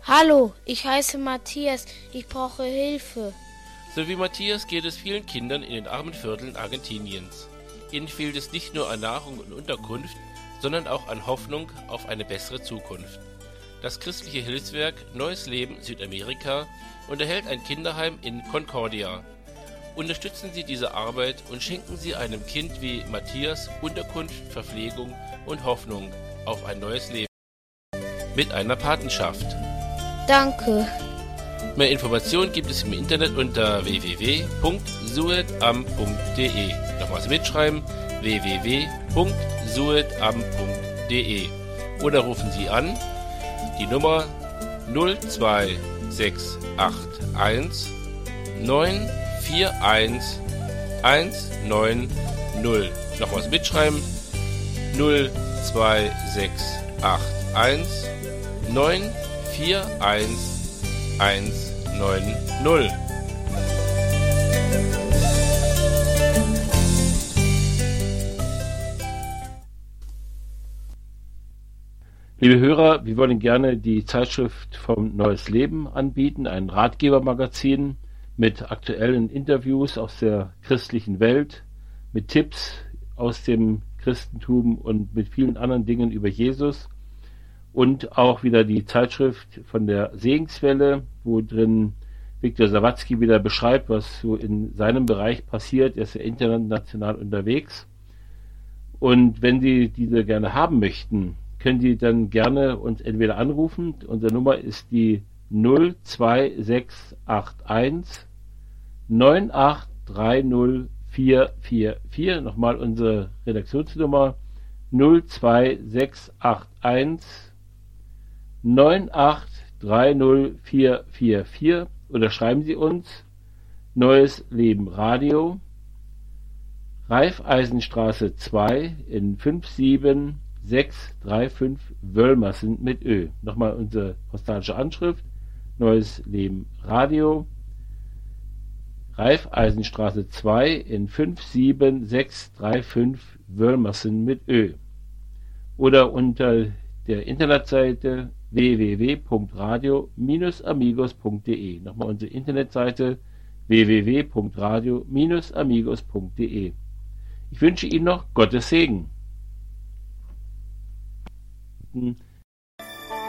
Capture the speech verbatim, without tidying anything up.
Hallo, ich heiße Matthias, ich brauche Hilfe. So wie Matthias geht es vielen Kindern in den armen Vierteln Argentiniens. Ihnen fehlt es nicht nur an Nahrung und Unterkunft, sondern auch an Hoffnung auf eine bessere Zukunft. Das christliche Hilfswerk Neues Leben Südamerika unterhält ein Kinderheim in Concordia. Unterstützen Sie diese Arbeit und schenken Sie einem Kind wie Matthias Unterkunft, Verpflegung und Hoffnung auf ein neues Leben. Mit einer Patenschaft. Danke. Mehr Informationen gibt es im Internet unter w w w punkt suedam punkt d e. Nochmals mitschreiben, w w w punkt suedam punkt d e. Oder rufen Sie an die Nummer null zwei sechs acht eins neun vier eins eins neun null. Nochmals mitschreiben, null zwei sechs acht eins neun vier eins eins neun null. Liebe Hörer, wir wollen gerne die Zeitschrift vom Neues Leben anbieten, ein Ratgebermagazin mit aktuellen Interviews aus der christlichen Welt, mit Tipps aus dem Christentum und mit vielen anderen Dingen über Jesus. Und auch wieder die Zeitschrift von der Segenswelle, wo drin Viktor Sawatzki wieder beschreibt, was so in seinem Bereich passiert. Er ist ja international unterwegs. Und wenn Sie diese gerne haben möchten, können Sie dann gerne uns entweder anrufen. Unsere Nummer ist die null zwei sechs acht eins neun acht drei null vier vier vier. Nochmal unsere Redaktionsnummer null zwei sechs acht eins neun acht drei null vier vier vier oder schreiben Sie uns Neues Leben Radio, Raiffeisenstraße zwei in fünf sieben sechs drei fünf Wölmersen mit Ö. Nochmal unsere postalische Anschrift, Neues Leben Radio, Raiffeisenstraße zwei in fünf sieben sechs drei fünf Wölmersen mit Ö. Oder unter der Internetseite w w w punkt radio Bindestrich amigos punkt d e. Nochmal unsere Internetseite w w w punkt radio Bindestrich amigos punkt d e. Ich wünsche Ihnen noch Gottes Segen.